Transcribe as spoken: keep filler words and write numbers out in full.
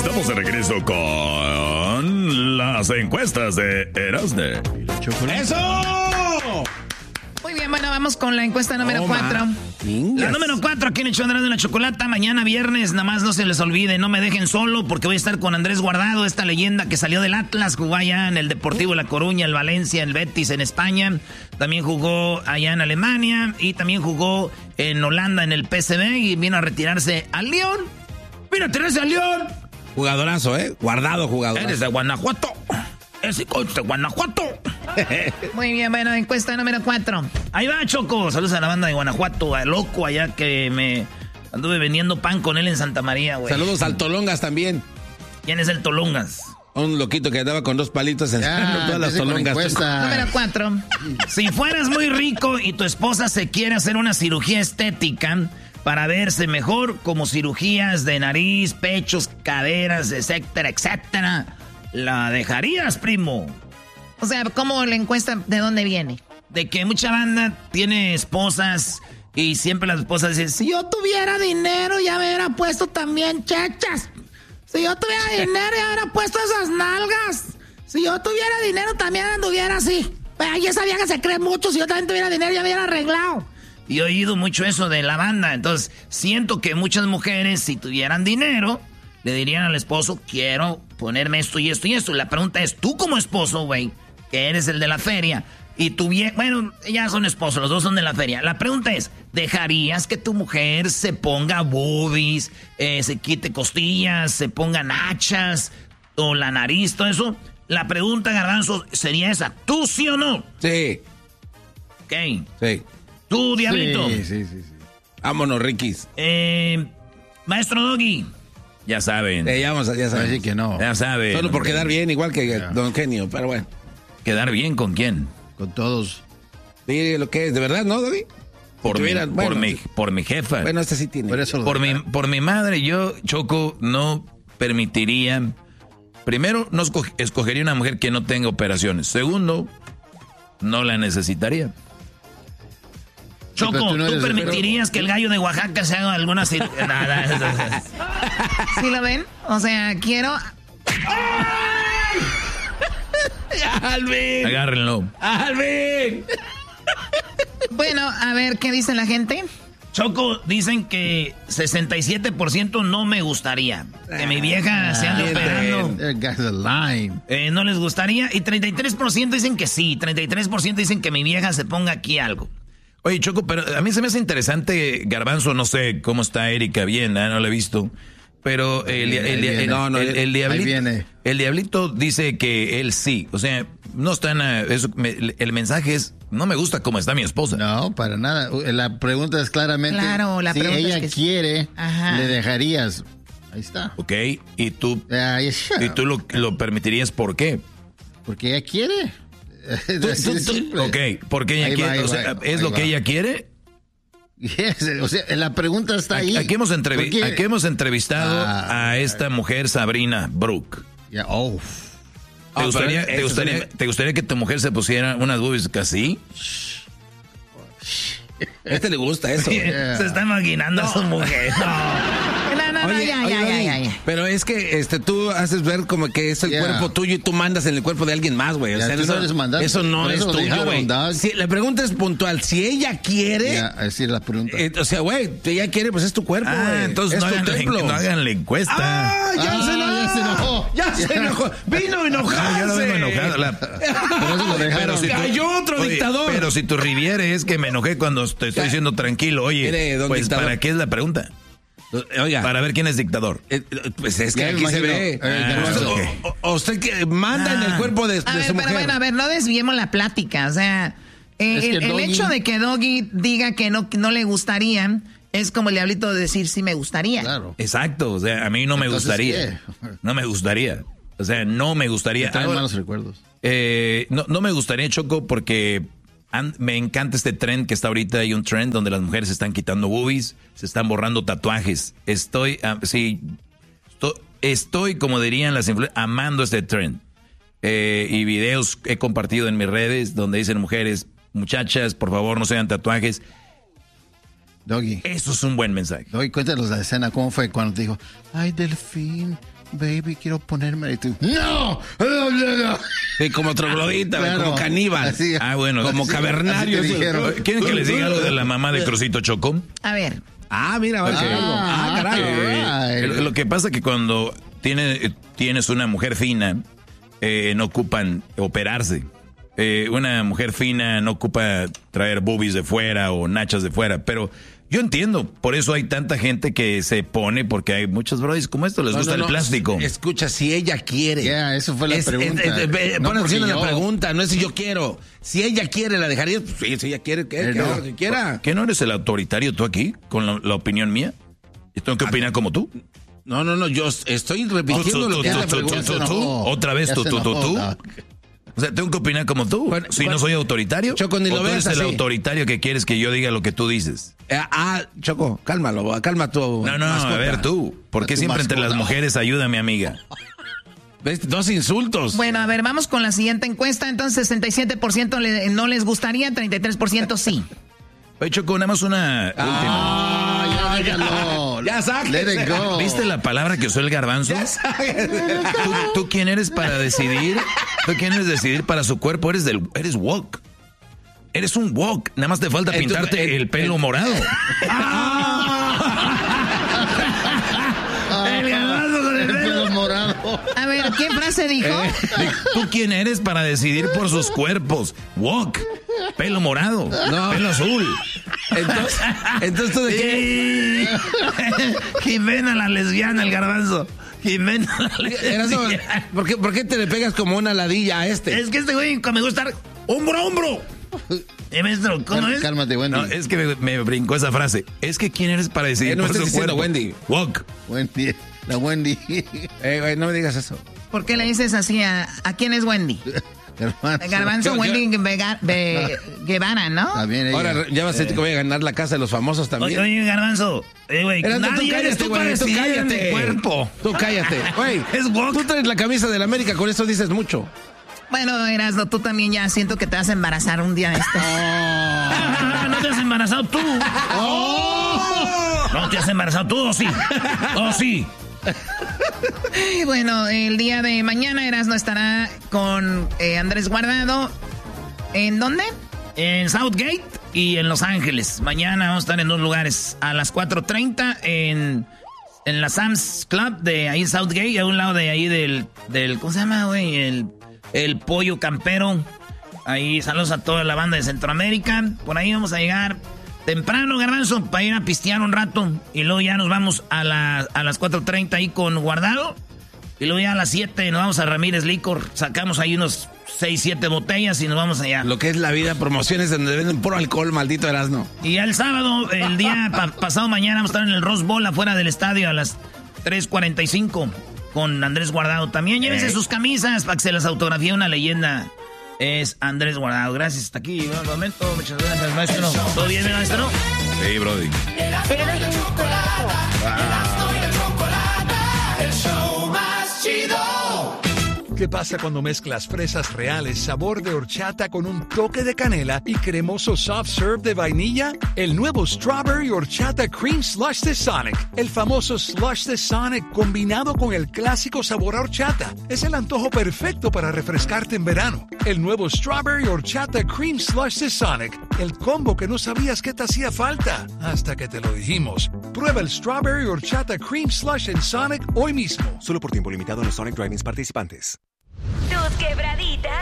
Estamos de regreso con las encuestas de Erasne. ¡Eso! Muy bien, bueno, vamos con la encuesta número oh, cuatro. La número cuatro aquí en el show de la chocolata. Mañana viernes, nada más no se les olvide, no me dejen solo porque voy a estar con Andrés Guardado, esta leyenda que salió del Atlas, jugó allá en el Deportivo La Coruña, el Valencia, el Betis en España. También jugó allá en Alemania y también jugó en Holanda en el P S V y vino a retirarse al Lyon. ¡Vino a retirarse al Lyon! Jugadorazo, ¿eh? Guardado jugador. Eres de Guanajuato. Ese coach de Guanajuato. Muy bien, bueno, encuesta número cuatro. Ahí va, Choco. Saludos a la banda de Guanajuato, a Loco, allá que me anduve vendiendo pan con él en Santa María, güey. Saludos al Tolongas también. ¿Quién es el Tolongas? Un loquito que andaba con dos palitos en ya, todas las Tolongas. Número cuatro. Si fueras muy rico y tu esposa se quiere hacer una cirugía estética para verse mejor, como cirugías de nariz, pechos, caderas, etcétera, etcétera, ¿la dejarías, primo? O sea, ¿cómo la encuesta de dónde viene? De que mucha banda tiene esposas y siempre las esposas dicen, si yo tuviera dinero ya me hubiera puesto también chachas. Si yo tuviera dinero ya me hubiera puesto esas nalgas. Si yo tuviera dinero también anduviera así. Pero ya esa vieja se cree mucho, si yo también tuviera dinero ya me hubiera arreglado. Y he oído mucho eso de la banda, entonces siento que muchas mujeres si tuvieran dinero le dirían al esposo, quiero ponerme esto y esto y esto. Y la pregunta es, tú como esposo, güey, que eres el de la feria, y tu vieja, bueno, ya son esposos, los dos son de la feria. La pregunta es, ¿dejarías que tu mujer se ponga boobies, eh, se quite costillas, se ponga nachas, o la nariz, todo eso? La pregunta, Garbanzo, sería esa, ¿tú sí o no? Sí. Ok. Sí. ¿Tú, Diablito? Sí, sí, sí. sí. Vámonos, Rikis. Eh, Maestro Doggy. Ya saben. Eh, ya, vamos a, ya saben. Así que no. Ya saben. Solo por hombre. quedar bien, igual que Yeah. Don Genio, pero bueno. ¿Quedar bien con quién? Con todos. Dile lo que es, ¿de verdad, no, Doggy? Por, Si mi, tuvieran- por, bueno, mi, sí. por mi jefa. Bueno, este sí tiene. Por eso lo por, mi, dejaron. por mi madre, yo, Choco, no permitiría... Primero, no esco- escogería una mujer que no tenga operaciones. Segundo, no la necesitaría. Choco, pero tú ¿tú, no eres- permitirías que el gallo de Oaxaca se haga alguna... cir- Nada, eso- eso- ¿Sí lo ven? O sea, quiero... ¡Alvin! Agárrenlo. ¡Alvin! Bueno, a ver, ¿qué dice la gente? Choco, dicen que sesenta y siete por ciento no me gustaría. Que mi vieja se ande Ah, operando. That guy's a line. Eh, no les gustaría. Y treinta y tres por ciento dicen que sí. treinta y tres por ciento dicen que mi vieja se ponga aquí algo. Oye, Choco, pero a mí se me hace interesante, Garbanzo, no sé cómo está Erika, bien, ¿eh? No la he visto. Pero el, el, el, el- No, no, el- el ahí diablito, viene. el diablito dice que él sí. O sea, no están... a- eso, me- el mensaje es, no me gusta cómo está mi esposa. No, para nada. La pregunta es claramente... Claro, la si pregunta ella es que sí. quiere, Ajá. le dejarías. Ahí está. ¿Ok? Y tú, Ah, yeah, shut y up. tú lo, lo permitirías, ¿por qué? Porque ella quiere. Tú- Así tú- de tú- simple. ok, porque ella Ahí va, quiere, ahí o va, sea, ¿es ahí lo va. que ella quiere? Yes, o sea, la pregunta está ahí. Aquí, aquí hemos entrevi- ¿Por qué? aquí hemos entrevistado Ah, a esta mujer, Sabrina Brooke. Ya, oh. ¿Te, Ah, gustaría, pero te, eso gustaría, es- te gustaría que tu mujer se pusiera unas boobies así? A este le gusta eso. Yeah. Se está imaginando a su mujer. No. No, no, no, Oye, ya, oye, ya, ya, Doggy, ya, ya. Pero es que este tú haces ver como que es el Yeah. cuerpo tuyo y tú mandas en el cuerpo de alguien más, güey. O Ya, sea, tú eso no eres mandante, eso no por es eso lo tuyo, dejaron, güey. Dog. Si, la pregunta es puntual. Si ella quiere, Ya, así es la pregunta. eh, o sea, güey, si ella quiere, pues es tu cuerpo, Ah, güey. entonces es no tu hagan, la, templo. no hagan la encuesta. ¡Ah! ¡Ya, Ah, se, enojó! ya se enojó. ¡Ya se enojó! ¡Vino enojado! No, yo no vengo enojado. La- Por eso lo dejaron. tú- Cayó otro oye, dictador. Pero si tu riviere es que me enojé cuando te estoy diciendo tranquilo, oye, Mire, don pues dictador. ¿para qué es la pregunta? Oiga, Para ver quién es dictador. eh, pues es que Ya me aquí se imagino, ve. eh, Ah, Garbanzo. o- o- o usted que manda en el cuerpo de, de A ver, su pero mujer. bueno, a ver, no desviemos la plática. O sea, eh, Es que el, el Doggy- hecho de que Doggy diga que no, que no le gustaría es como el diablito de decir sí me gustaría. Claro. Exacto, o sea, a mí no me Entonces, gustaría. ¿qué? No me gustaría. O sea, no me gustaría. Me trae Ahora, malos recuerdos. eh, no, no me gustaría, Choco, porque an- me encanta este trend que está ahorita. Hay un trend donde las mujeres se están quitando boobies, se están borrando tatuajes. Estoy, ah, sí, estoy, estoy, como dirían las influ- amando este trend. Eh, y videos he compartido en mis redes donde dicen mujeres, muchachas, por favor no se hagan tatuajes. Doggy. Eso es un buen mensaje. Doggy, cuéntanos la escena. ¿Cómo fue cuando te dijo, ay, Delfín, baby, quiero ponerme. Y tú, ¡no! ¡No, no, no! Sí, como troglodita, Claro. como caníbal. Así- Ah, bueno. Como así- cavernario. así te eso. dijeron. ¿Quieren que les diga algo de la mamá de Crucito Choco? A ver. Ah, mira, va a decir algo. Ah, caray. Eh, Ay. lo que pasa es que cuando tiene, tienes una mujer fina, eh, no ocupan operarse. Eh, una mujer fina no ocupa traer boobies de fuera o nachas de fuera, pero yo entiendo, por eso hay tanta gente que se pone, porque hay muchos brothers como esto, les No, gusta no, el no. plástico. Escucha, si ella quiere. Ya, eso fue la Es- pregunta. es- es- es- No pon porque atención a la yo- pregunta, no es si yo quiero. Si ella quiere, ¿la dejarías? Pues sí, si ella quiere, que, Eh, que no. haga lo que quiera. ¿Qué no eres el autoritario tú aquí con la, la opinión mía? ¿Y tengo que opinar como tú? No, no, no, yo estoy repitiendo Tú, lo tú, que tú, es la tú, pregunta. tú, Ya se tú, enojó. otra vez Ya tú, se tú, tú, enojó. tú. No. O sea, tengo que opinar como tú. Bueno, si bueno, no soy autoritario, Choco, ni o lo tú eres veas el así. autoritario que quieres que yo diga lo que tú dices. Eh, ah, Choco, cálmalo, calma tu No, no, mascota. a ver tú. ¿Por qué tu siempre entre las mascota. mujeres ayuda mi amiga? ¿Ves? Dos insultos. Bueno, a ver, vamos con la siguiente encuesta. Entonces, sesenta y siete por ciento le- no les gustaría, treinta y tres por ciento sí. Oye, Choco, nada más una última. Ah, ya déjalo. Ya sáquese. Let it go. ¿Viste la palabra que usó el garbanzo? ¿Tú, tú quién eres para decidir? ¿Tú quién eres decidir para su cuerpo? Eres del, eres woke. Eres un woke. Nada más te falta Entonces, pintarte el- el pelo el- morado. El garbanzo con El pelo morado. A ver, ¿qué frase dijo? ¿Tú quién eres para decidir por sus cuerpos? Woke. Pelo morado. No. Pelo azul. Entonces, entonces ¿tú de qué? Jimena la lesbiana, el garbanzo. Jimena la Erasmo, lesbiana. ¿por qué, ¿Por qué te le pegas como una ladilla a este? Es que este güey me gusta estar hombro a hombro. Eh, maestro, ¿cómo es? Cálmate, Wendy. No, es que me, me brincó esa frase. Es que quién eres para decidir Eh, no por me su estés diciendo cuerpo. Wendy. Woke. Wendy. La Wendy. Eh, güey, no me digas eso. ¿Por qué le dices así a, a quién es Wendy? Garbanzo. Garbanzo, Yo- yo- Wendy Vega- Ve- Guevara, ¿no? Está bien ella. Ahora ya vas a decir que voy a ganar la casa de los famosos Oye, también. oye, garbanzo. Eh, güey, Erasmo, nadie eres tú para güey, tú decidir en cállate. mi cuerpo. Tú cállate. Güey, Es woke. tú traes la camisa del América, con eso dices mucho. Bueno, Erasmo, tú también ya siento que te vas a embarazar un día de estos. Ah, no te has embarazado tú. No te has embarazado tú, ¿o sí? ¿O sí? Y bueno, el día de mañana Erasmo estará con eh, Andrés Guardado. ¿En dónde? En Southgate y en Los Ángeles. Mañana vamos a estar en dos lugares. A las cuatro treinta en, en la Sam's Club de ahí Southgate, a un lado de ahí del, del ¿cómo se llama, güey? El, el Pollo Campero. Ahí saludos a toda la banda de Centroamérica. Por ahí vamos a llegar temprano, garbanzo, para ir a pistear un rato. Y luego ya nos vamos a, la, a las cuatro treinta ahí con Guardado. Y luego ya a las siete nos vamos a Ramírez Licor. Sacamos ahí unos seis, siete botellas y nos vamos allá. Lo que es la vida, promociones donde venden puro alcohol, maldito Erasmo. Y ya el sábado, el día pa- pasado mañana, vamos a estar en el Rose Bowl afuera del estadio a las tres cuarenta y cinco con Andrés Guardado. También llévense sus camisas para que se las autografíe una leyenda. Es Andrés Guardado. Gracias. Hasta aquí. Un momento. Muchas gracias, maestro. ¿Todo bien, maestro? Sí, brody. ¿Qué pasa cuando mezclas fresas reales, sabor de horchata con un toque de canela y cremoso soft serve de vainilla? El nuevo Strawberry Horchata Cream Slush de Sonic. El famoso slush de Sonic combinado con el clásico sabor a horchata. Es el antojo perfecto para refrescarte en verano. El nuevo Strawberry Horchata Cream Slush de Sonic. El combo que no sabías que te hacía falta hasta que te lo dijimos. Prueba el Strawberry Horchata Cream Slush en Sonic hoy mismo. Solo por tiempo limitado en los Sonic Drive-ins participantes. Tus quebraditas